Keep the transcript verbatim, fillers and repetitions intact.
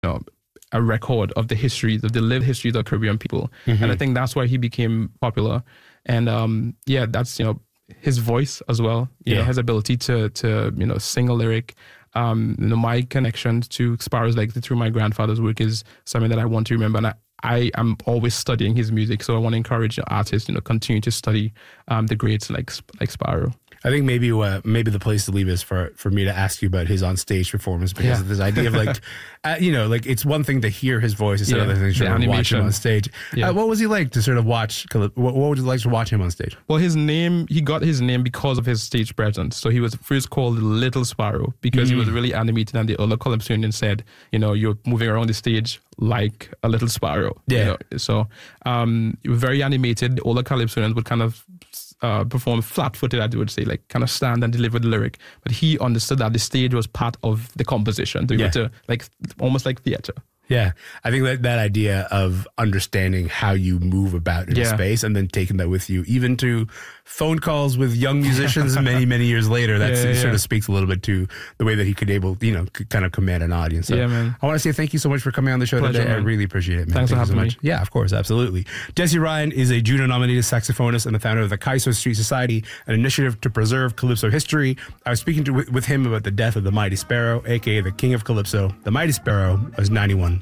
know, a record of the histories, of the lived histories of Caribbean people. Mm-hmm. And I think that's why he became popular. And um, yeah, that's, you know, his voice as well, you yeah. know, his ability to, to, you know, sing a lyric. Um, you know, my connection to Sparrow's Legacy through my grandfather's work is something that I want to remember. And I, I am always studying his music. So I want to encourage artists, you know, continue to study um, the greats like, like Sparrow. I think maybe uh, maybe the place to leave is for, for me to ask you about his on-stage performance, because yeah. of this idea of like, uh, you know, like it's one thing to hear his voice, it's yeah, another thing to sort of watch him on stage. Yeah. Uh, what was he like to sort of watch, what, what was it like to watch him on stage? Well, his name, he got his name because of his stage presence. So he was first called Little Sparrow because mm. he was really animated, and the other Calypsonians said, you know, you're moving around the stage like a little sparrow. Yeah. You know? So um, he was very animated. All the Calypsonians would kind of Uh, perform flat-footed, I would say, like kind of stand and deliver the lyric. But he understood that the stage was part of the composition. They yeah. were to, like almost like theater. Yeah, I think that that idea of understanding how you move about in yeah. space and then taking that with you, even to phone calls with young musicians many, many years later, that yeah, yeah, sort yeah. of speaks a little bit to the way that he could able, you know, could kind of command an audience. So yeah, man. I want to say thank you so much for coming on the show Pleasure, today. Man. I really appreciate it, man. Thanks thank for having so me. Yeah, of course, absolutely. Jesse Ryan is a Juno-nominated saxophonist and the founder of the Kaiso Street Society, an initiative to preserve Calypso history. I was speaking to, with him about the death of the Mighty Sparrow, a k a the King of Calypso. The Mighty Sparrow was ninety-one.